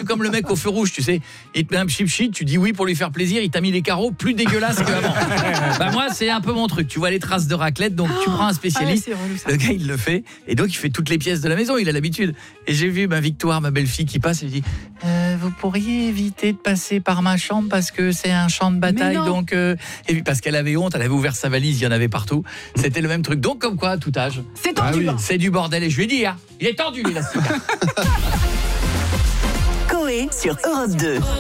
suis comme le mec au feu rouge, tu sais. Il te met un chip sheet, tu dis oui pour lui faire plaisir, il t'a mis les carreaux plus dégueulasses qu'avant. Bah moi, c'est un peu mon truc. Tu vois les traces de raclette, donc tu prends un spécialiste. c'est relou, ça. Le gars, il le fait et donc il fait toutes les pièces de la maison, il a l'habitude. Et j'ai vu ma Victoire, ma belle-fille qui passe et je dis vous pourriez éviter de passer par ma chambre parce que c'est un champ de bataille, donc et puis parce qu'elle avait honte, elle avait ouvert sa valise, il y en avait partout. C'était le même truc. Donc comme quoi à tout âge, C'est tendu. c'est du bordel et je lui ai dit il est tendu l'élastique. Coé sur Europe 2.